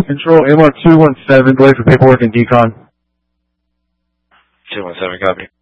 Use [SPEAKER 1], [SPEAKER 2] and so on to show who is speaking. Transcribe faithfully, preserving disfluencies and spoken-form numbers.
[SPEAKER 1] Control, M R two one seven, going for paperwork and decon.
[SPEAKER 2] two one seven, copy.